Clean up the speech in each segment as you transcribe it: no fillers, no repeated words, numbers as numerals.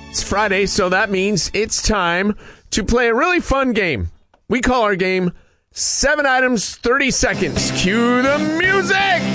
It's Friday, so that means it's time to play a really fun game. We call our game 7 Items, 30 Seconds. Cue the music!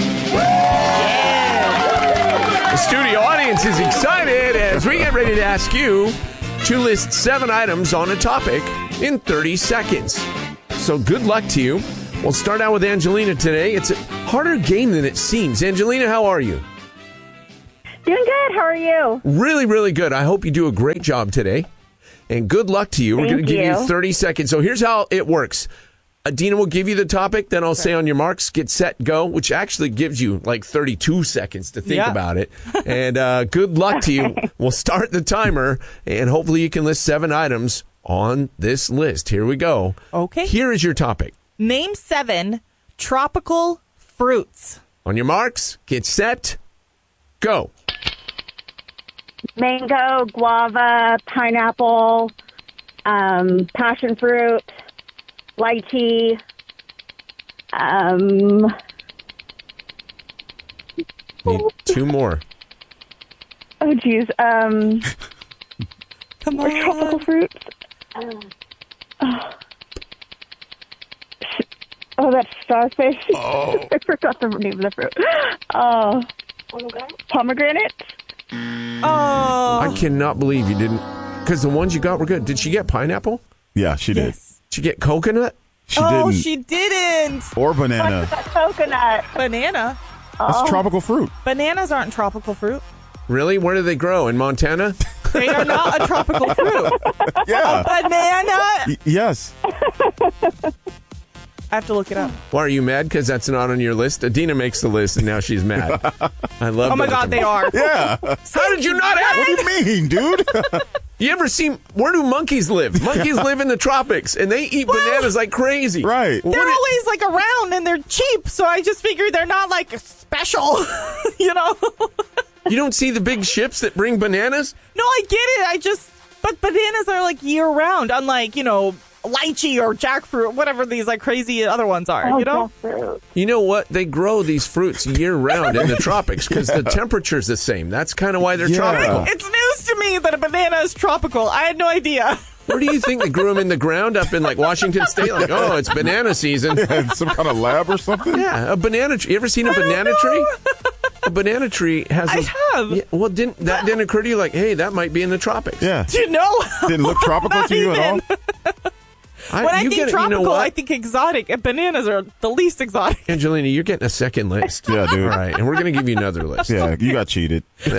Yeah. The studio audience is excited as we get ready to ask you to list 7 items on a topic in 30 seconds. So good luck to you. We'll start out with Angelina today. It's a harder game than it seems. Angelina, how are you? Doing good. How are you? Really, really good. I hope you do a great job today. And good luck to you. We're going to give you 30 seconds. So here's how it works. Adina will give you the topic, then I'll say on your marks, get set, go, which actually gives you like 32 seconds to think about it. And good luck to you. We'll start the timer, and hopefully you can list 7 items on this list. Here we go. Okay. Here is your topic. Name 7 tropical fruits. On your marks, get set, go. Mango, guava, pineapple, passion fruit, lychee. Need 2 more. Oh, geez. Come on. Tropical fruits. Oh, that's starfish. Oh. I forgot the name of the fruit. Pomegranate. Oh. I cannot believe you didn't, because the ones you got were good. Did she get pineapple? Yeah, she did. Yes. Did she get coconut? She didn't. She didn't. Or banana. Coconut. Banana. That's tropical fruit. Bananas aren't tropical fruit. Really? Where do they grow? In Montana? They are not a tropical fruit. Yeah. Banana. Yes. I have to look it up. Why are you mad? Because that's not on your list? Adina makes the list, and now she's mad. I love Oh my God, they are. Yeah. How did you not have What do you mean, dude? You ever seen, where do monkeys live? Monkeys live in the tropics, and they eat bananas like crazy. Right. They're always like around and they're cheap, so I just figured they're not like special, you know? You don't see the big ships that bring bananas? No, I get it. But bananas are like year round, unlike, lychee or jackfruit, whatever these like crazy other ones are, you know? Fruit. You know what? They grow these fruits year round in the tropics because the temperature's the same. That's kind of why they're tropical. It's news to me that a banana is tropical. I had no idea. Where do you think they grew them in the ground up in like Washington State? Like, oh, it's banana season. Yeah, some kind of lab or something? Yeah, a banana tree. You ever seen a banana tree? A banana tree has I have. Yeah, well, didn't occur to you like, hey, that might be in the tropics? Yeah. Do you know? Didn't look tropical Not to you at all? even. When I think tropical, I think exotic, and bananas are the least exotic. Angelina, you're getting a second list. Yeah, dude. All right, and we're going to give you another list. Yeah, you got cheated.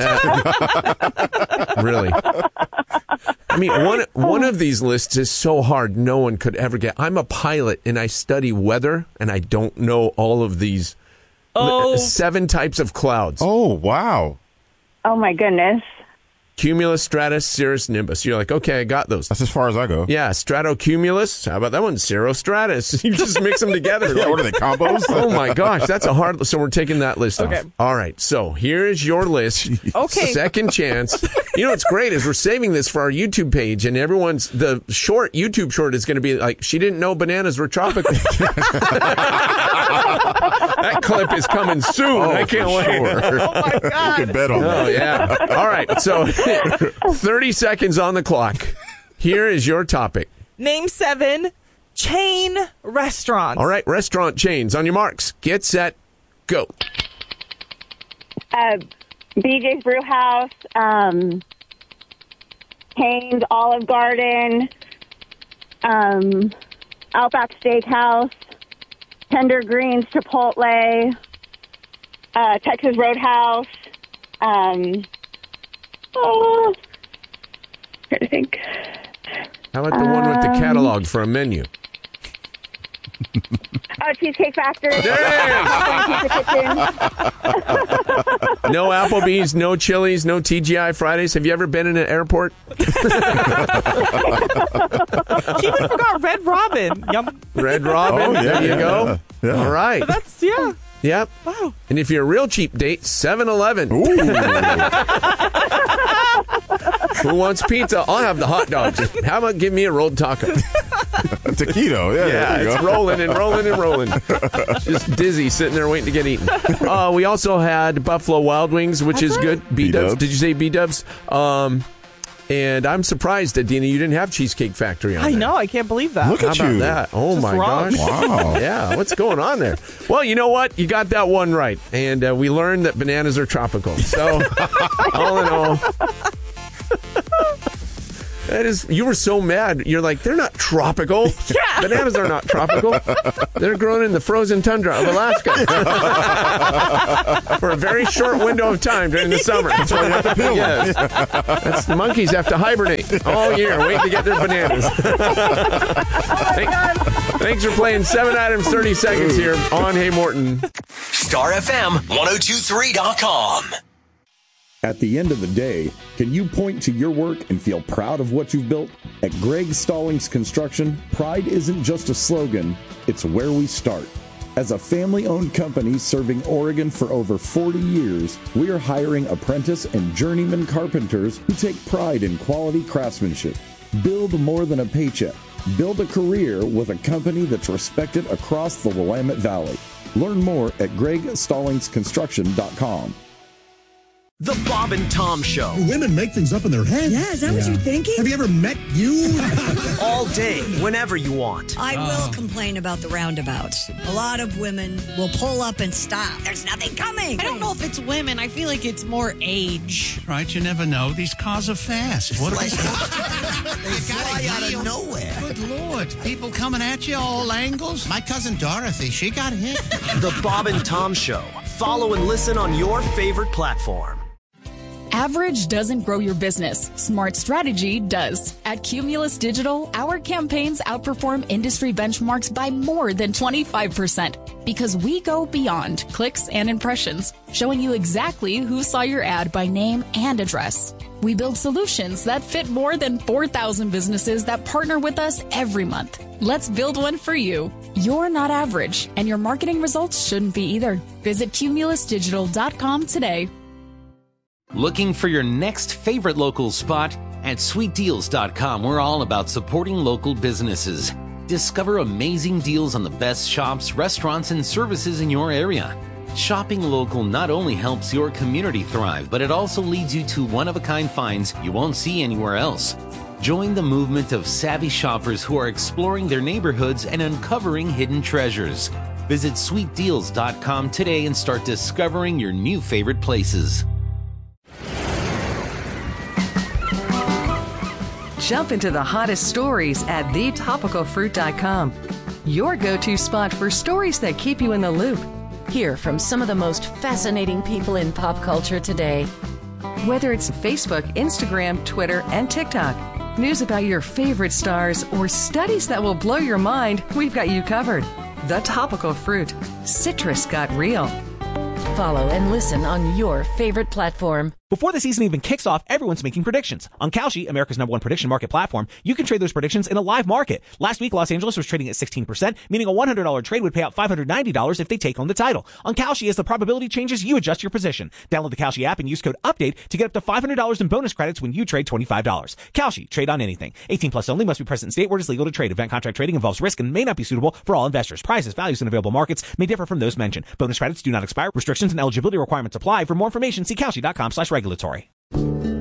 Really? I mean, one of these lists is so hard no one could ever get. I'm a pilot, and I study weather, and I don't know all of these 7 types of clouds. Oh, wow. Oh, my goodness. Cumulus, stratus, cirrus, nimbus. You're like, okay, I got those. That's as far as I go. Yeah, stratocumulus. How about that one? Cirrostratus. You just mix them together. Yeah, what are they, combos? Oh, my gosh. That's a hard... So we're taking that list off. All right. So here's your list. Okay. Second chance. You know what's great is we're saving this for our YouTube page, and the YouTube short is going to be like, she didn't know bananas were tropical. That clip is coming soon. I can't wait. Sure. Oh, my God. You can bet on that. Oh, yeah. All right. So 30 seconds on the clock. Here is your topic. Name 7 chain restaurants. All right. Restaurant chains. On your marks. Get set. Go. BJ's Brewhouse, Hanes, Olive Garden, Outback Steakhouse, Tender Greens, Chipotle, Texas Roadhouse. Trying to think. How about the one with the catalog for a menu? Oh, Cheesecake Factory. No Applebee's, no Chili's, no TGI Fridays. Have you ever been in an airport? She even forgot Red Robin. Yum. Red Robin. Oh, yeah, there you yeah, go. yeah. All right. That's, yeah. Yep. Wow. And if you're a real cheap date, 7-Eleven. Ooh. Who wants pizza? I'll have the hot dogs. How about give me a rolled taco? Taquito. Yeah, there you it's go. rolling and rolling and rolling. Just dizzy sitting there waiting to get eaten. We also had Buffalo Wild Wings, which is good. B-dubs. B-dubs. Did you say B-dubs? And I'm surprised, Adina, you didn't have Cheesecake Factory on I there. know. I can't believe that. Look How at about you. that? Oh, Just my wrong. gosh. Wow. Yeah, what's going on there? Well, you know what? You got that one right. And we learned that bananas are tropical. So, all in all, you were so mad. You're like, they're not tropical. Yeah. Bananas are not tropical. They're grown in the frozen tundra of Alaska for a very short window of time during the summer. That's why you have to peel them. Yes. That's the monkeys have to hibernate all year waiting to get their bananas. Thanks for playing 7 items, 30 seconds here on Hey Morton. Star FM 1023.com. At the end of the day, can you point to your work and feel proud of what you've built? At Greg Stallings Construction, pride isn't just a slogan, it's where we start. As a family-owned company serving Oregon for over 40 years, we are hiring apprentice and journeyman carpenters who take pride in quality craftsmanship. Build more than a paycheck. Build a career with a company that's respected across the Willamette Valley. Learn more at GregStallingsConstruction.com. The Bob and Tom Show. Women make things up in their heads. Yeah, is that what you're thinking? Have you ever met you? All day, whenever you want. I will complain about the roundabouts. A lot of women will pull up and stop. There's nothing coming. I don't know if it's women. I feel like it's more age. Right, you never know. These cars are fast. What They fly out of nowhere. Good Lord. People coming at you all angles. My cousin Dorothy, she got hit. The Bob and Tom Show. Follow and listen on your favorite platform. Average doesn't grow your business. Smart strategy does. At Cumulus Digital, our campaigns outperform industry benchmarks by more than 25% because we go beyond clicks and impressions, showing you exactly who saw your ad by name and address. We build solutions that fit more than 4,000 businesses that partner with us every month. Let's build one for you. You're not average, and your marketing results shouldn't be either. Visit cumulusdigital.com today. Looking for your next favorite local spot? At sweetdeals.com, we're all about supporting local businesses. Discover amazing deals on the best shops, restaurants, and services in your area. Shopping local not only helps your community thrive, but it also leads you to one-of-a-kind finds you won't see anywhere else. Join the movement of savvy shoppers who are exploring their neighborhoods and uncovering hidden treasures. Visit sweetdeals.com today and start discovering your new favorite places. Jump into the hottest stories at thetopicalfruit.com. Your go-to spot for stories that keep you in the loop. Hear from some of the most fascinating people in pop culture today. Whether it's Facebook, Instagram, Twitter, and TikTok, news about your favorite stars, or studies that will blow your mind, we've got you covered. The Topical Fruit. Citrus got real. Follow and listen on your favorite platform. Before the season even kicks off, everyone's making predictions. On Kalshi, America's #1 prediction market platform, you can trade those predictions in a live market. Last week, Los Angeles was trading at 16%, meaning a $100 trade would pay out $590 if they take home the title. On Kalshi, as the probability changes, you adjust your position. Download the Kalshi app and use code UPDATE to get up to $500 in bonus credits when you trade $25. Kalshi, trade on anything. 18 plus only, must be present in state where it is legal to trade. Event contract trading involves risk and may not be suitable for all investors. Prices, values, and available markets may differ from those mentioned. Bonus credits do not expire. Restrictions and eligibility requirements apply. For more information, see Kalshi.com/regulatory.